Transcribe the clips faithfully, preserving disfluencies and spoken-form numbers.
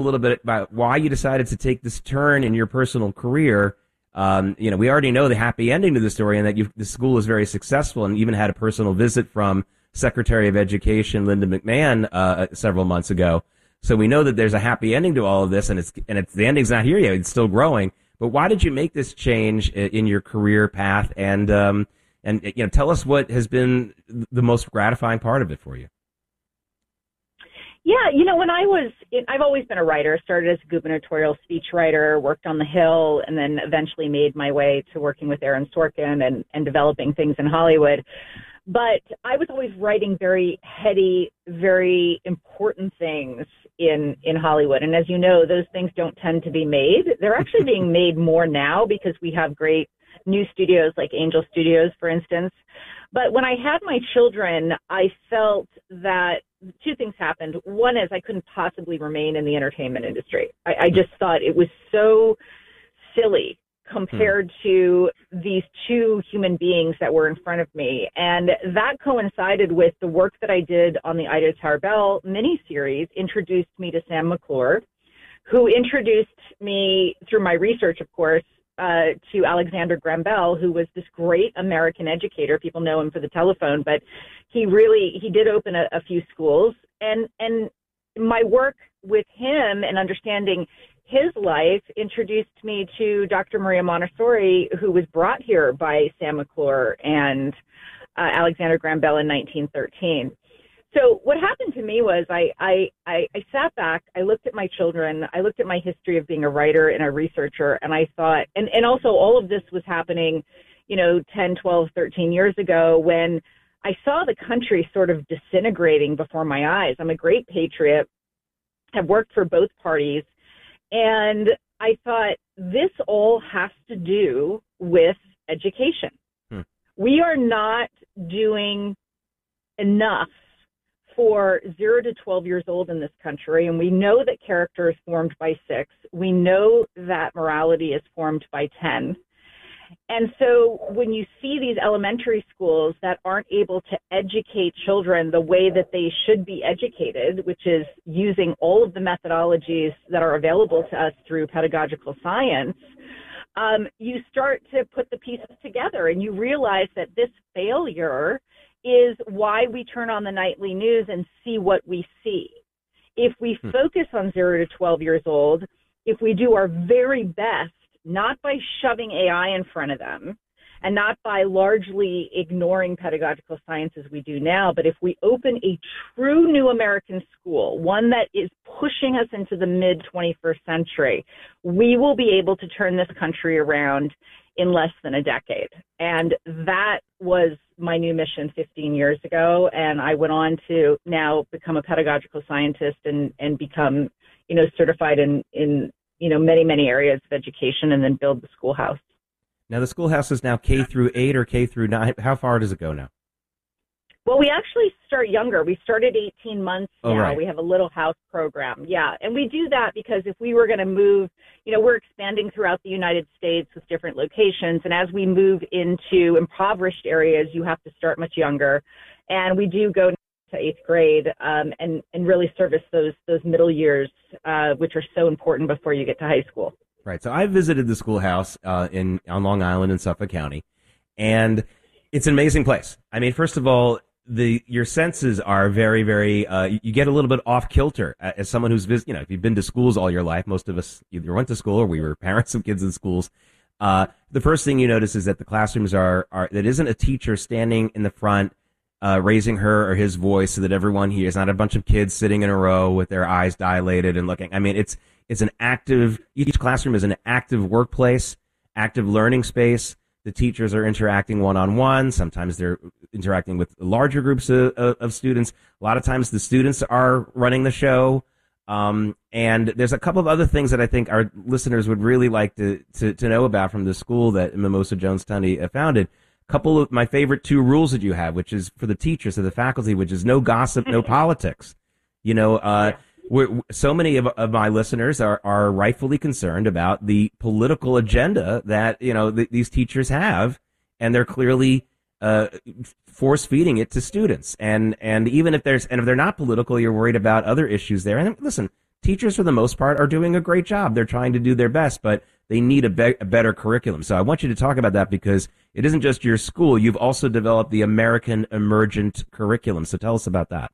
a little bit about why you decided to take this turn in your personal career. Um, you know, we already know the happy ending to the story and that you, the school was very successful and even had a personal visit from Secretary of Education Linda McMahon uh, several months ago. So we know that there's a happy ending to all of this, and it's and it's the ending's not here yet; it's still growing. But why did you make this change in your career path? And um, and you know, tell us what has been the most gratifying part of it for you. Yeah, you know, when I was, I've always been a writer. Started as a gubernatorial speechwriter, worked on the Hill, and then eventually made my way to working with Aaron Sorkin and, and developing things in Hollywood. But I was always writing very heady, very important things in, in Hollywood. And as you know, those things don't tend to be made. They're actually being made more now because we have great new studios like Angel Studios, for instance. But when I had my children, I felt that two things happened. One is I couldn't possibly remain in the entertainment industry. I, I just thought it was so silly compared hmm. to these two human beings that were in front of me. And that coincided with the work that I did on the Ida Tarbell miniseries, introduced me to Sam McClure, who introduced me through my research, of course, uh, to Alexander Graham Bell, who was this great American educator. People know him for the telephone, but he really, he did open a, a few schools. And, and my work with him and understanding his life introduced me to Doctor Maria Montessori, who was brought here by Sam McClure and uh, Alexander Graham Bell in nineteen thirteen. So what happened to me was I, I, I, I sat back, I looked at my children, I looked at my history of being a writer and a researcher, and I thought, and, and also all of this was happening, you know, ten, twelve, thirteen years ago when I saw the country sort of disintegrating before my eyes. I'm a great patriot, have worked for both parties, and I thought this all has to do with education. Hmm. We are not doing enough for zero to twelve years old in this country, and we know that character is formed by six. We know that morality is formed by ten. And so when you see these elementary schools that aren't able to educate children the way that they should be educated, which is using all of the methodologies that are available to us through pedagogical science, um, you start to put the pieces together and you realize that this failure is why we turn on the nightly news and see what we see. If we hmm. focus on zero to twelve years old, if we do our very best, not by shoving A I in front of them and not by largely ignoring pedagogical science as we do now, but if we open a true new American school, one that is pushing us into the mid twenty-first century, we will be able to turn this country around in less than a decade. And that was my new mission fifteen years ago. And I went on to now become a pedagogical scientist and, and become, you know, certified in, in, you know, many, many areas of education and then build the schoolhouse. Now, the schoolhouse is now K through eight or K through nine. How far does it go now? Well, we actually start younger. We started eighteen months oh, now. Right. We have a little house program. Yeah. And we do that because if we were going to move, you know, we're expanding throughout the United States with different locations. And as we move into impoverished areas, you have to start much younger. And we do go to eighth grade um, and, and really service those those middle years, uh, which are so important before you get to high school. Right. So I visited the schoolhouse uh, in on Long Island in Suffolk County, and it's an amazing place. I mean, first of all, the your senses are very, very. Uh, you get a little bit off kilter as someone who's vis- you know, if you've been to schools all your life, most of us either went to school or we were parents of kids in schools. Uh, the first thing you notice is that the classrooms are are that isn't a teacher standing in the front, uh, raising her or his voice so that everyone hears. Not a bunch of kids sitting in a row with their eyes dilated and looking. I mean, it's it's an active. Each classroom is an active workplace, active learning space. The teachers are interacting one-on-one. Sometimes they're interacting with larger groups of, of students. A lot of times the students are running the show. Um, and there's a couple of other things that I think our listeners would really like to, to, to know about from the school that Mimosa Jones Tunney founded. A couple of my favorite two rules that you have, which is for the teachers and the faculty, which is no gossip, no politics. You know, uh, we're, so many of, of my listeners are, are rightfully concerned about the political agenda that, you know, th- these teachers have, and they're clearly uh, force feeding it to students. And, and even if there's, and if they're not political, you're worried about other issues there. And listen, teachers, for the most part, are doing a great job. They're trying to do their best, but they need a, be- a better curriculum. So I want you to talk about that because it isn't just your school. You've also developed the American Emergent Curriculum. So tell us about that.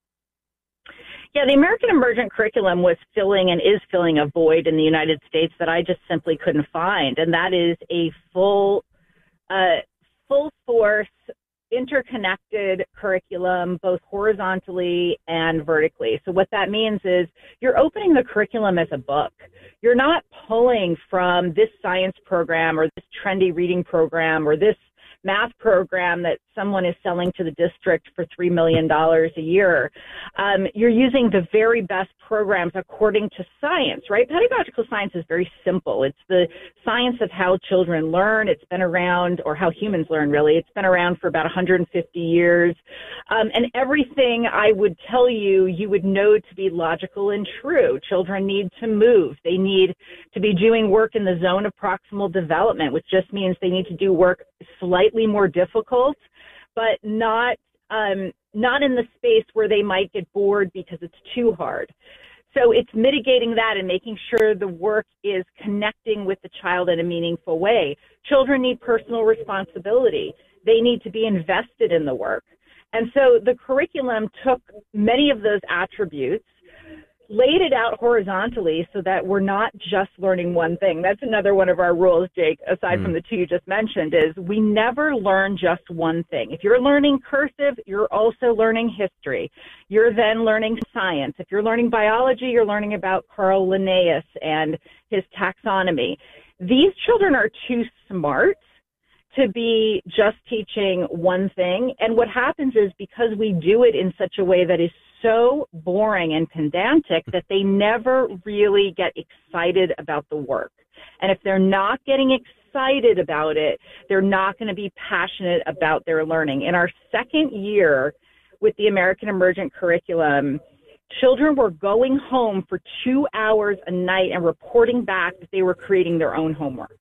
Yeah, the American Emergent Curriculum was filling and is filling a void in the United States that I just simply couldn't find, and that is a full, uh, full source, interconnected curriculum, both horizontally and vertically. So what that means is you're opening the curriculum as a book. You're not pulling from this science program or this trendy reading program or this math program that someone is selling to the district for three million dollars a year. Um, you're using the very best programs according to science, right? Pedagogical science is very simple. It's the science of how children learn. It's been around, or how humans learn, really. It's been around for about one hundred fifty years. Um, and everything I would tell you, you would know to be logical and true. Children need to move. They need to be doing work in the zone of proximal development, which just means they need to do work slightly more difficult, but not um, not in the space where they might get bored because it's too hard. So it's mitigating that and making sure the work is connecting with the child in a meaningful way. Children need personal responsibility. They need to be invested in the work. And so the curriculum took many of those attributes, laid it out horizontally so that we're not just learning one thing. That's another one of our rules, Jake, aside mm. from the two you just mentioned, is we never learn just one thing. If you're learning cursive, you're also learning history. You're then learning science. If you're learning biology, you're learning about Carl Linnaeus and his taxonomy. These children are too smart to be just teaching one thing. And what happens is, because we do it in such a way that is so boring and pedantic, that they never really get excited about the work. And if they're not getting excited about it, they're not going to be passionate about their learning. In our second year with the American Emergent Curriculum, children were going home for two hours a night and reporting back that they were creating their own homework.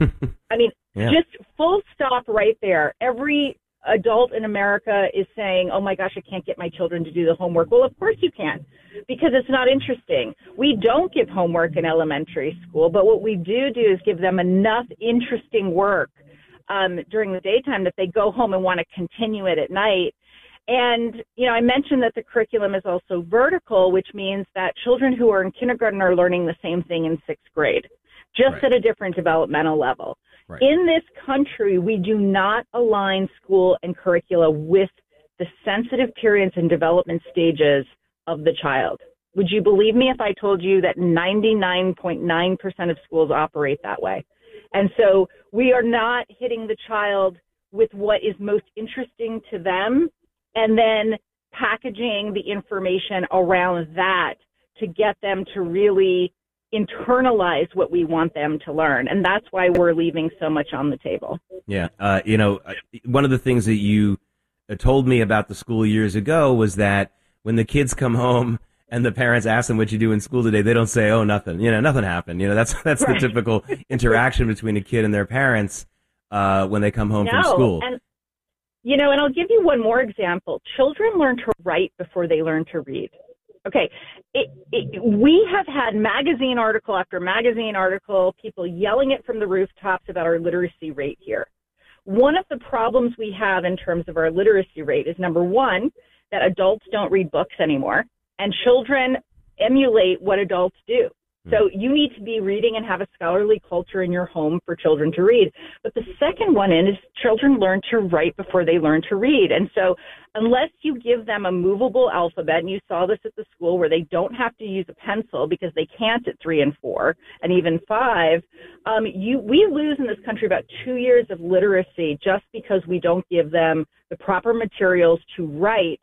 I mean, yeah. Just full stop right there. Every adult in America is saying, oh my gosh, I can't get my children to do the homework. Well, of course you can, because it's not interesting. We don't give homework in elementary school, but what we do do is give them enough interesting work um, during the daytime that they go home and want to continue it at night. And, you know, I mentioned that the curriculum is also vertical, which means that children who are in kindergarten are learning the same thing in sixth grade, just right. at a different developmental level. Right. In this country, we do not align school and curricula with the sensitive periods and development stages of the child. Would you believe me if I told you that ninety-nine point nine percent of schools operate that way? And so we are not hitting the child with what is most interesting to them and then packaging the information around that to get them to really internalize what we want them to learn. And that's why we're leaving so much on the table. Yeah. Uh, you know, one of the things that you told me about the school years ago was that when the kids come home and the parents ask them what you do in school today, they don't say, oh, nothing, you know, nothing happened. You know, that's, that's right. the typical interaction between a kid and their parents, uh, when they come home no, from school. And, you know, and I'll give you one more example. Children learn to write before they learn to read. Okay, it, it, we have had magazine article after magazine article, people yelling it from the rooftops about our literacy rate here. One of the problems we have in terms of our literacy rate is, number one, that adults don't read books anymore, and children emulate what adults do. So you need to be reading and have a scholarly culture in your home for children to read. But the second one is children learn to write before they learn to read. And so unless you give them a movable alphabet, and you saw this at the school where they don't have to use a pencil because they can't at three and four and even five, um, you we lose in this country about two years of literacy just because we don't give them the proper materials to write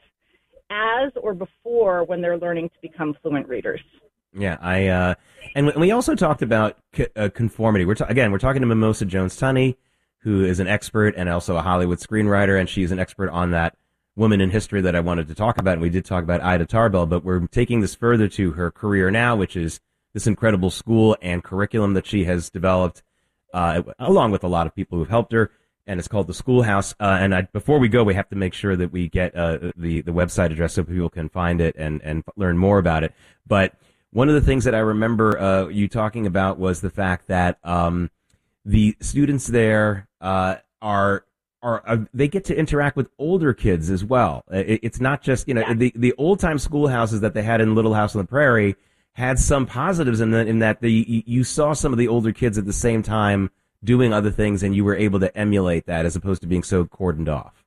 as or before when they're learning to become fluent readers. Yeah, I uh, and we also talked about c- uh, conformity. We're ta- again, we're talking to Mimosa Jones-Tunney, who is an expert and also a Hollywood screenwriter, and she's an expert on that woman in history that I wanted to talk about. And we did talk about Ida Tarbell, but we're taking this further to her career now, which is this incredible school and curriculum that she has developed, uh, along with a lot of people who've helped her. And it's called the Schoolhouse. Uh, and I, before we go, we have to make sure that we get uh, the the website address so people can find it and and learn more about it. But One of the things that I remember uh, you talking about was the fact that um, the students there uh, are are uh, they get to interact with older kids as well. It, it's not just, you know, Yeah. the the old time schoolhouses that they had in Little House on the Prairie had some positives in that in that the you saw some of the older kids at the same time doing other things, and you were able to emulate that as opposed to being so cordoned off.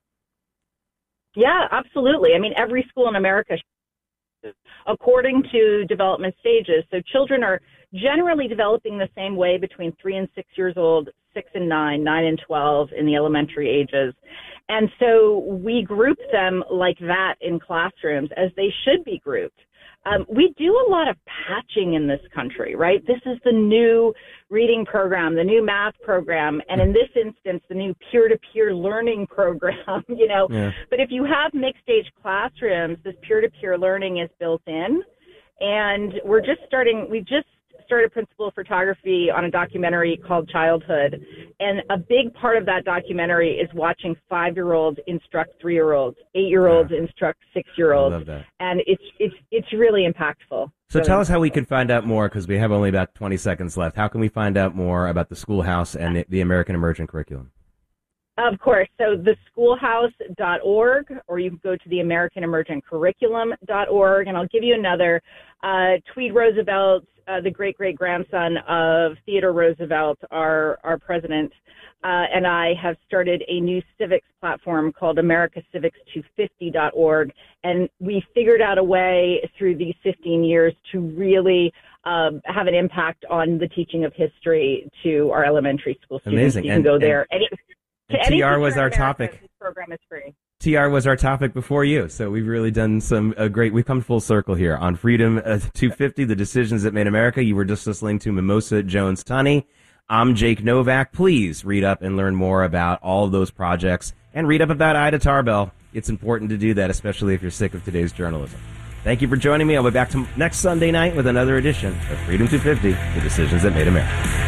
Yeah, absolutely. I mean, every school in America, according to development stages, so children are generally developing the same way between three and six years old, six and nine, nine and twelve in the elementary ages. And so we group them like that in classrooms as they should be grouped. Um, we do a lot of patching in this country, right? This is the new reading program, the new math program, and in this instance, the new peer-to-peer learning program, you know. Yeah. But if you have mixed-age classrooms, this peer-to-peer learning is built in, and we're just starting, we just started principal photography on a documentary called Childhood, and a big part of that documentary is watching five-year-olds instruct three-year-olds, eight-year-olds Yeah. instruct six-year-olds, I love that. and it's it's it's really impactful. So Really tell us how we impactful. can find out more, because we have only about twenty seconds left. How can we find out more about the Schoolhouse and the- the American Emergent Curriculum? Of course. So the schoolhouse dot org, or you can go to the American Emergent Curriculum dot org, and I'll give you another. Uh, Tweed Roosevelt, uh, the great-great-grandson of Theodore Roosevelt, our, our president, uh, and I have started a new civics platform called America Civics two fifty dot org, and we figured out a way through these fifteen years to really um, have an impact on the teaching of history to our elementary school students. Amazing. You can And- go and- there. Any, And to any T R teacher was in our America, topic. This program is free. T R was our topic before you, so we've really done some uh, great. We've come full circle here on Freedom uh, two fifty, the decisions that made America. You were just listening to Mimosa Jones Tunney. I'm Jake Novak. Please read up and learn more about all of those projects, and read up about Ida Tarbell. It's important to do that, especially if you're sick of today's journalism. Thank you for joining me. I'll be back to next Sunday night with another edition of Freedom two fifty, the decisions that made America.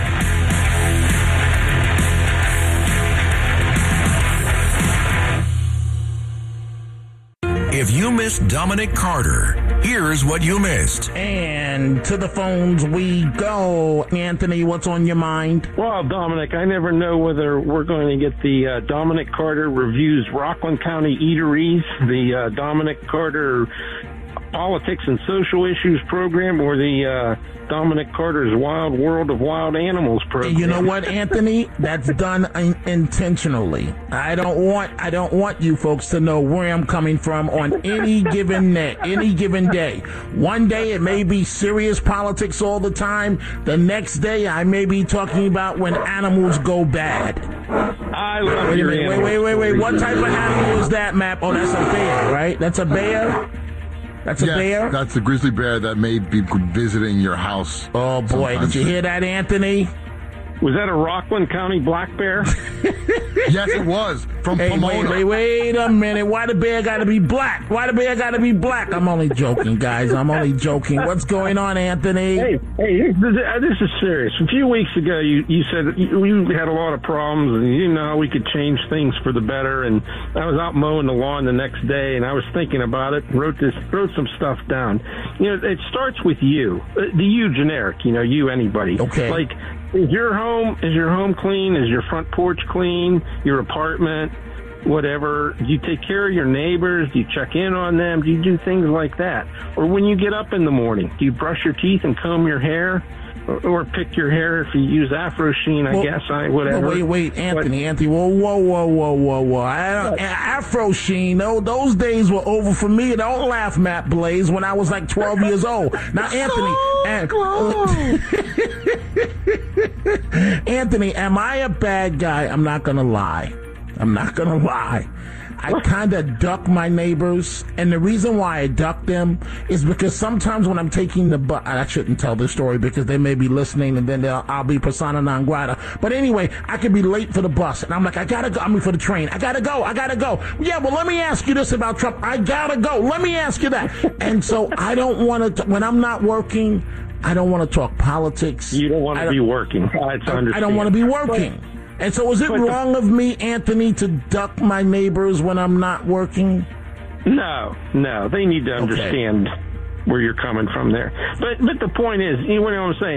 If you missed Dominic Carter, here's what you missed. And to the phones we go. Anthony, what's on your mind? Well, Dominic, I never know whether we're going to get the uh, Dominic Carter Reviews Rockland County Eateries, the uh, Dominic Carter Politics and Social Issues program, or the uh, Dominic Carter's Wild World of Wild Animals program. You know what, Anthony? That's done in- intentionally. I don't want I don't want you folks to know where I'm coming from on any given day, any given day. One day it may be serious politics all the time. The next day I may be talking about when animals go bad. I love Wait a your minute, wait, animal wait, wait, wait. stories. What type of animal is that, Map? Oh, that's a bear, right? That's a bear? That's a Yes, bear? that's the grizzly bear that may be visiting your house. Oh, boy. sometimes. Did you hear that, Anthony? Was that a Rockland County black bear? Yes, it was. From Hey, Pomona. wait, wait, wait a minute. Why the bear gotta be black? Why the bear gotta be black? I'm only joking, guys. I'm only joking. What's going on, Anthony? Hey, hey, this, uh, this is serious. A few weeks ago, you, you said you, you had a lot of problems, and you know how we could change things for the better. And I was out mowing the lawn the next day, and I was thinking about it. Wrote this, wrote some stuff down. You know, it starts with you, uh, the you generic. You know, you anybody. Okay. Like, is your home is your home clean? Is your front porch clean? Your apartment? Whatever. Do you take care of your neighbors? Do you check in on them? Do you do things like that? Or when you get up in the morning, do you brush your teeth and comb your hair? Or, or pick your hair if you use Afro Sheen, I Well, guess, I whatever. Wait, wait, Anthony, Anthony, whoa, whoa, whoa, whoa, whoa, whoa. I don't, Afro Sheen, no, those days were over for me. Don't laugh, Matt Blaze, when I was like twelve years old. Now, Anthony, and, Anthony, am I a bad guy? I'm not gonna lie. I'm not gonna lie. I kind of duck my neighbors, and the reason why I duck them is because sometimes when I'm taking the bus, I shouldn't tell this story because they may be listening, and then they'll, I'll be persona non grata. But anyway, I could be late for the bus, and I'm like, I gotta go. I mean, for the train, I gotta go. I gotta go. Yeah, well, let me ask you this about Trump. I gotta go. Let me ask you that. And so I don't want to. When I'm not working, I don't want to talk politics. You don't want I to be working. I, I don't want to be working. And so is it but the- wrong of me, Anthony, to duck my neighbors when I'm not working? No, no. They need to understand where you're coming from there. But but the point is, you know what I'm saying.